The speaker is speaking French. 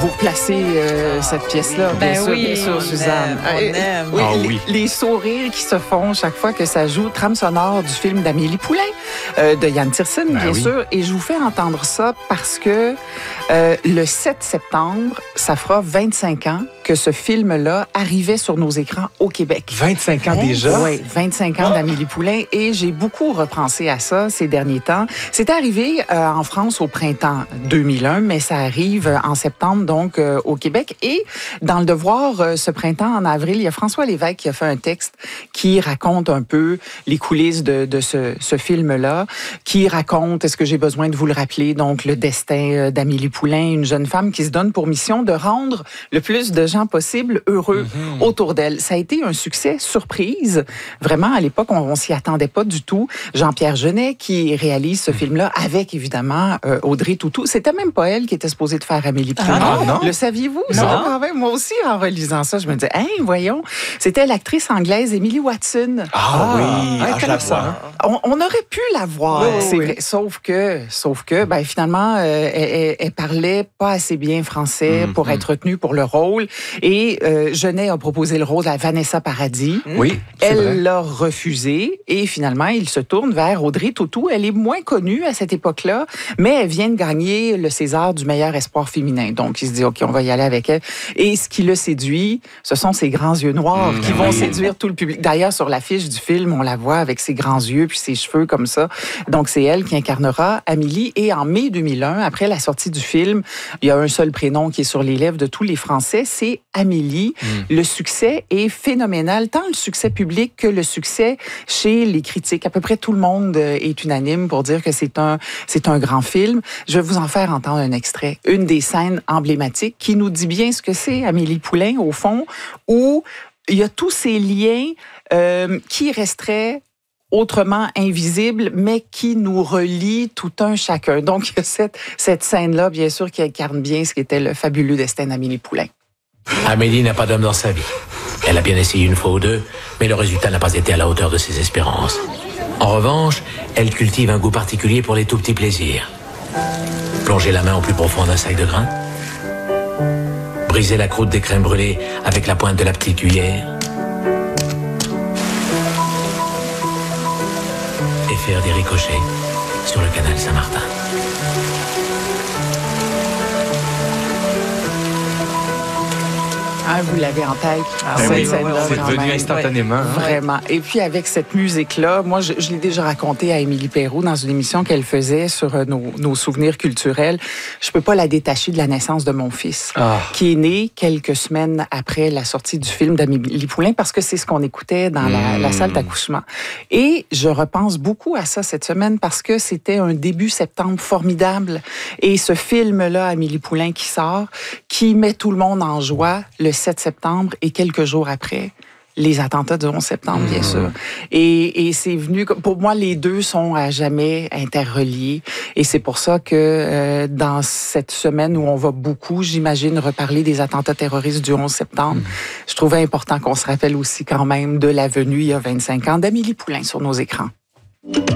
vous replacez cette pièce-là, bien sûr, Suzanne. On aime. Oui, les sourires qui se font chaque fois que ça joue, trame sonore du film d'Amélie Poulain, de Yann Tiersen, bien sûr. Et je vous fais entendre ça parce que le 7 septembre, ça fera 25 ans que ce film-là arrivait sur nos écrans au Québec. 25 ans déjà? Oui, 25 ans d'Amélie Poulain. Et j'ai beaucoup repensé à ça ces derniers temps. C'est arrivé en France au printemps 2001, mais ça arrive en septembre, donc au Québec. Et dans Le Devoir, ce printemps, en avril, il y a François Lévesque qui a fait un texte qui raconte un peu les coulisses de ce film-là, qui raconte, est-ce que j'ai besoin de vous le rappeler, donc le destin d'Amélie Poulain, une jeune femme qui se donne pour mission de rendre le plus de gens possible heureux autour d'elle. Ça a été un succès surprise. Vraiment, à l'époque, on s'y attendait pas du tout. Jean-Pierre Jeunet, qui réalise ce film-là, avec évidemment Audrey Tautou. C'était même pas elle qui était supposée de faire Amélie Poulain. non? Le saviez-vous? Ça, quand même, moi aussi, en relisant ça, je me disais, hein, voyons. C'était l'actrice anglaise Emily Watson. Ah oui, je la vois. On aurait pu la voir, c'est vrai. Sauf que, ben, finalement, elle parlait pas assez bien français pour être retenue pour le rôle. Et Jeunet a proposé le rôle à Vanessa Paradis. Oui, elle l'a refusé. Et finalement, il se tourne vers Audrey Tautou. Elle est moins connue à cette époque-là, mais elle vient de gagner le César du meilleur espoir féminin. Donc, il se dit, OK, on va y aller avec elle. Et ce qui le séduit, ce sont ses grands yeux noirs qui vont séduire tout le public. D'ailleurs, sur l'affiche du film, on la voit avec ses grands yeux puis ses cheveux comme ça. Donc, c'est elle qui incarnera Amélie. Et en mai 2001, après la sortie du film, il y a un seul prénom qui est sur les lèvres de tous les Français, c'est Amélie. Le succès est phénoménal, tant le succès public que le succès chez les critiques. À peu près tout le monde est unanime pour dire que c'est un grand film. Je vais vous en faire entendre un extrait. Une des scènes emblématiques qui nous dit bien ce que c'est Amélie Poulain, au fond, où il y a tous ces liens qui resteraient autrement invisibles, mais qui nous relient tout un chacun. Donc, il y a cette scène-là, bien sûr, qui incarne bien ce qu'était le fabuleux destin d'Amélie Poulain. Amélie n'a pas d'homme dans sa vie. Elle a bien essayé une fois ou deux, mais le résultat n'a pas été à la hauteur de ses espérances. En revanche, elle cultive un goût particulier pour les tout petits plaisirs. Plonger la main au plus profond d'un sac de grains, briser la croûte des crèmes brûlées avec la pointe de la petite cuillère, et faire des ricochets sur le canal Saint-Martin. Ah, vous l'avez en tête. C'est devenu instantanément. Vraiment. Et puis, avec cette musique-là, moi, je l'ai déjà raconté à Émilie Perrault dans une émission qu'elle faisait sur nos souvenirs culturels. Je peux pas la détacher de la naissance de mon fils, qui est né quelques semaines après la sortie du film d'Amélie Poulain, parce que c'est ce qu'on écoutait dans la salle d'accouchement. Et je repense beaucoup à ça cette semaine parce que c'était un début septembre formidable. Et ce film-là, Amélie Poulain qui sort, qui met tout le monde en joie le 7 septembre et quelques jours après, les attentats du 11 septembre, bien sûr. Et c'est venu... Pour moi, les deux sont à jamais interreliés. Et c'est pour ça que dans cette semaine où on va beaucoup, j'imagine, reparler des attentats terroristes du 11 septembre, je trouvais important qu'on se rappelle aussi quand même de la venue, il y a 25 ans, d'Amélie Poulain sur nos écrans.